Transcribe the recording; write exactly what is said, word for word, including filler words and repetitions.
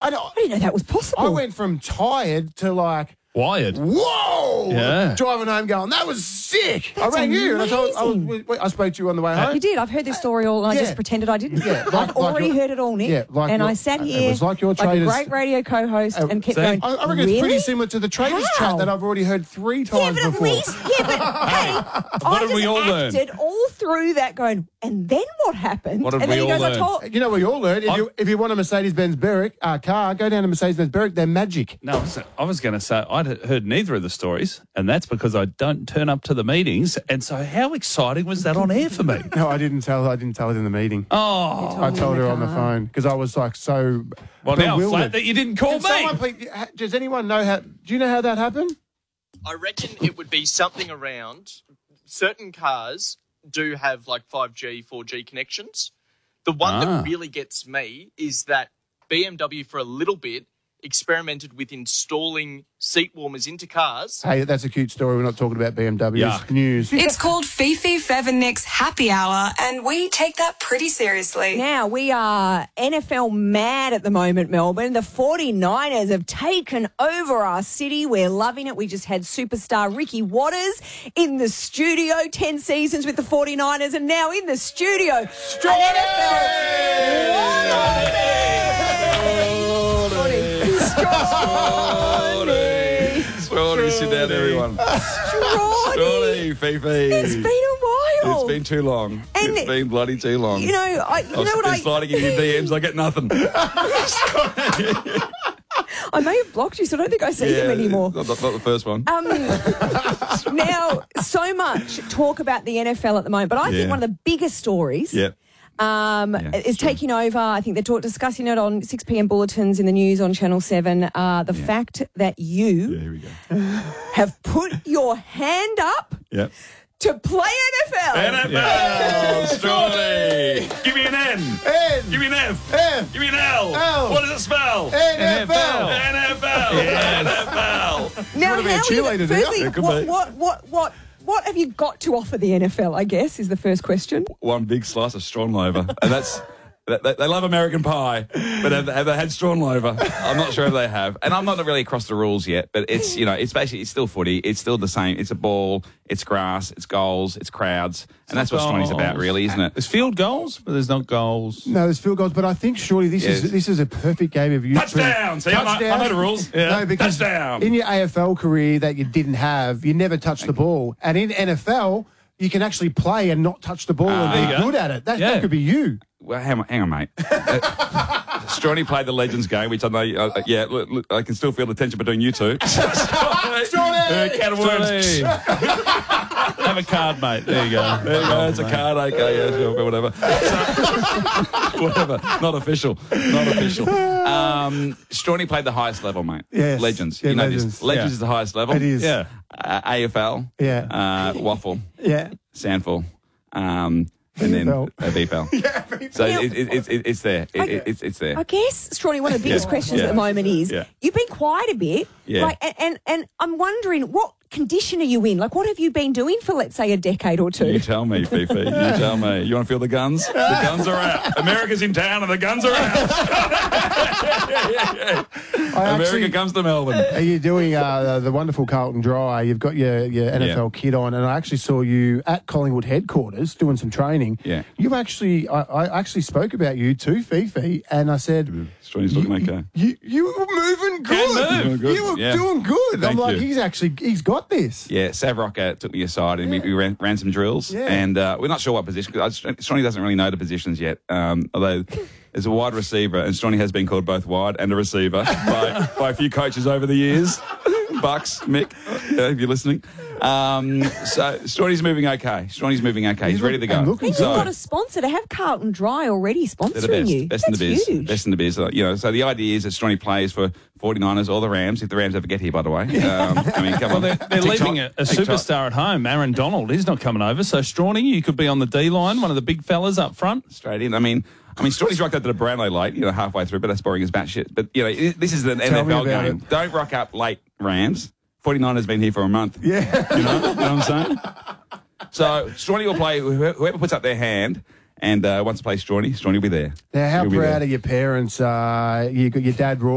I, I didn't know that was possible. I went from tired to like, Wired. whoa! Yeah. Driving home going, that was sick. That's I rang you and I told I, amazing. was, I spoke to you on the way home. You did. I've heard this story all, and I Yeah. just pretended I didn't. Yeah, like- I've already like your- heard it all, Nick. Yeah, like and your- I sat it here was like your a traders- great radio co-host Uh, and kept see? going. I, I reckon really? it's pretty similar to the traders How? chat that I've already heard three times Yeah, but at before. least, yeah, but hey, What I did just we all learn? acted all through that going, and then what happened? What did and then we he all goes, I learn? told. You know what you all learned? If I'm- you, if you want a Mercedes-Benz Berwick uh, car, go down to Mercedes-Benz Berwick. They're magic. No, so I was going to say I'd heard neither of the stories, and that's because I don't turn up to the meetings. And so, how exciting was that on air for me? No, I didn't tell. I didn't tell it in the meeting. Oh, I told her on the phone because I was like so. well, now I'm bewildered. flat that you didn't call Can me. someone please, ha- does anyone know how? Do you know how that happened? I reckon it would be something around certain cars do have like five G, four G connections. The one Ah. that really gets me is that B M W for a little bit experimented with installing seat warmers into cars. Hey, that's a cute story. We're not talking about B M W's Yuck. news. It's called Fifi, Fev and Nick's Happy Hour, and we take that pretty seriously. Now, we are N F L mad at the moment, Melbourne. The forty-niners have taken over our city. We're loving it. We just had superstar Ricky Waters in the studio, ten seasons with the forty-niners, and now in the studio, an N F L Strawny. Strawny, sit down, everyone. Strawny. Strawny, Fifi. It's been a while. It's been too long. And- it's been bloody too long. You know, I, you I've know what been I... sliding in your D Ms. I get nothing. I may have blocked you, so I don't think I see him anymore. Not, not, not the first one. Um, now, so much talk about the N F L at the moment, but I Yeah. think one of the biggest stories yeah. um, Yeah, is true. taking over. I think they're talk, discussing it on six p.m. bulletins in the news on Channel seven. Uh, the Yeah. fact that you Yeah, here we go. have put your hand up Yeah. to play N F L. N F L, Strawny. Give me an N. N. Give me an F. F. Give me an L. L. What does it spell? N F L. N F L. N F L. Now, wanna be a how are you- cheerleader now? firstly, It could what, be. what, what, what, what have you got to offer the N F L, I guess, is the first question. One big slice of Stronglover. And that's... They, they love American pie, but have, have they had Stronglover? I'm not sure if they have. And I'm not really across the rules yet, but it's, you know, it's basically, it's still footy. It's still the same. It's a ball, it's grass, it's goals, it's crowds. And that's what Strawny's about, really, isn't it? There's field goals, but there's not goals. No, there's field goals, but I think surely this Yes. is this is a perfect game of youth. Touchdown! See, I know- I know the rules. Yeah. No, because Touchdown! in your A F L career that you didn't have, you never touched the ball, and in N F L you can actually play and not touch the ball Ah. and There be you go. good at it. That, Yeah. that could be you. Well, hang on, hang on mate. Uh, Strawny played the Legends game, which I know, uh, yeah, look, look, I can still feel the tension between you two. Strawny! Uh, can of worms. Strawny. Have a card, mate. There you go. There you go, it's a card, okay, yeah, sure, whatever. So, whatever, not official, not official. Um, Strawny played the highest level, mate. Yes. Legends. Yeah, you know Legends. this. Legends Yeah. is the highest level. It is. Yeah. Uh, A F L. Yeah. Uh, Waffle. Yeah. Sandful. Um, and then B F L. uh, B F L. So it, it, it, it, it's there. It, it, it's, it's there. I guess, Strawny, one of the biggest Yeah. questions Yeah. at the moment is Yeah. you've been quiet a bit, Yeah. like, and, and and I'm wondering what condition are you in? Like, what have you been doing for, let's say, a decade or two? You tell me, Fifi. You tell me. You want to feel the guns? The guns are out. America's in town and the guns are out. I America actually, comes to Melbourne. are you doing uh, the wonderful Carlton Dry? You've got your, your N F L Yeah. kit on, and I actually saw you at Collingwood headquarters doing some training. Yeah. You actually, I, I actually spoke about you to Fifi, and I said, Strawny's looking okay. You, you were moving good. move. Doing good, You were yeah. doing good. Thank I'm like, you. he's actually, he's got this. Yeah, Sav Rock uh, took me aside and we, we ran, ran some drills. Yeah. And uh, we're not sure what position, because Strawny doesn't really know the positions yet. Um, although there's a wide receiver, and Strawny has been called both wide and a receiver by, by a few coaches over the years. Bucks, Mick, uh, if you're listening. Um, so Strawny's moving okay. Strawny's moving okay. He's ready to go. And looking And So- you've got a sponsor to have Carlton Dry already sponsoring They're the best, you. best That's in the biz, huge. best in the biz. Uh, You know, so the idea is that Strawny plays for forty-niners or the Rams, if the Rams ever get here, by the way. Um, I mean, come Well, on. they're, they're TikTok, leaving a, a TikTok. superstar at home, Aaron Donald. He's not coming over. So, Strawny, you could be on the D line, one of the big fellas up front. Straight in. I mean, I mean, Strawny's rocked up to the Brownlow late, you know, halfway through, but that's boring as batshit. But, you know, it, this is an Tell me N F L about game. it. Don't rock up late, Rams. forty-niners been here for a month. Yeah. You know, you know what I'm saying? So, Strawny will play, whoever puts up their hand and uh, wants to play Strawny, Strawny will be there. Now, how He'll be proud there. are your parents? Uh, you got your dad, Roy.